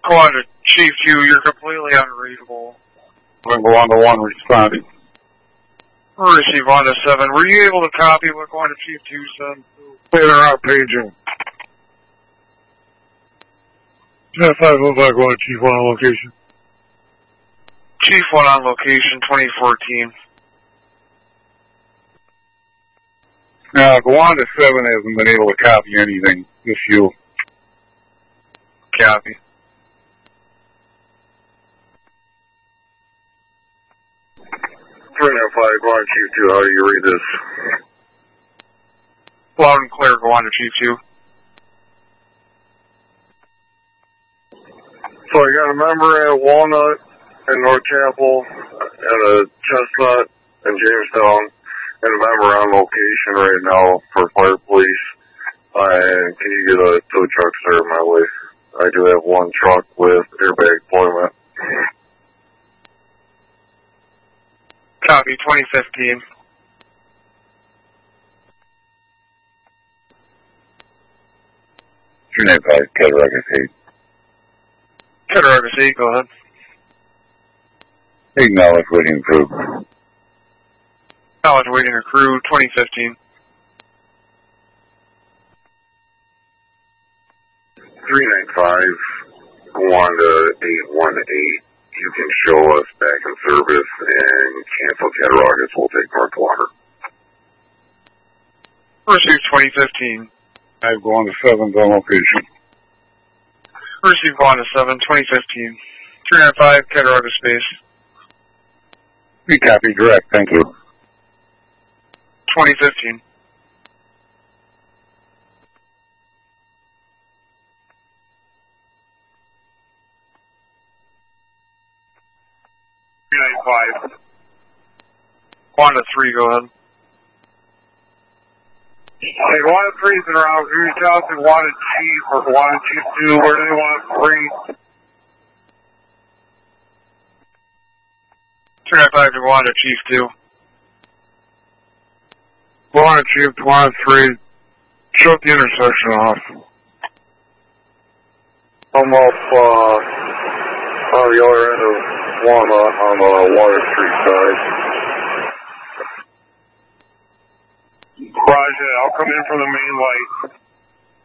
Go on to Chief 2, you're completely unreadable. I'm going to go on to 1 responding. Receive on to 7. Were you able to copy what going to Chief 2 said? Hey, they're out paging. Yeah, 505 going to Chief 1 on location. Chief 1 on location, 2014. Now, go on to 7 hasn't been able to copy anything. Just you. Copy. Going on Chief 2, how do you read this? Loud and clear, go on to Chief 2. So I got a member at Walnut and North Chapel, and a Chestnut and Jamestown, and a member on location right now for fire police. And can you get a tow truck served my way? I do have 1 truck with airbag deployment. Copy, 2015. Cattaraugus 8. Cattaraugus 8, go ahead. Acknowledge waiting crew. Knowledge waiting a crew, 2015. 395, go on to 818. You can show us back in service and cancel Cattaraugus. We'll take North Water. Received 2015. I'm going to 7 on location. Received go on to 7, 2015. 395, Cattaraugus space. We copy direct, thank you. 2015. One to 3, go ahead. Hey, 1 to 3's been around. Who you tell us they wanted Chief or wanted Chief 2? Where do they want 3? 395 to go on to Chief 2. Go on, Chief 1 to 3. Shut the intersection off. I'm up on the other end of Walnut on the Water Street side. Roger, I'll come in from the main light.